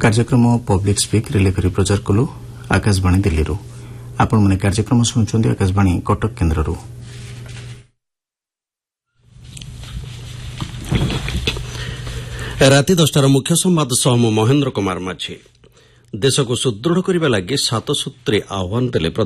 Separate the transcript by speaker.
Speaker 1: କାର୍ଯ୍ୟକ୍ରମ public speak relay କରି ପ୍ରଚାର କଲୁ ଆକାଶବାଣୀ ଦିଲ୍ଲୀରୁ। ଆପଣମାନେ କାର୍ଯ୍ୟକ୍ରମ ଶୁଣୁଛନ୍ତି ଆକାଶବାଣୀ କଟକ କେନ୍ଦ୍ରରୁ।
Speaker 2: ରାତି 10টাର ମୁଖ୍ୟ ସମ୍ବାଦ ସହ ମୁଁ ମହେନ୍ଦ୍ର କୁମାର ମାଝୀ। ଦେଶକୁ ସୁଦୃଢ଼ କରିବା ଲାଗି 7 ସୂତ୍ରୀ ଆହ୍ୱାନ ଦେଲେ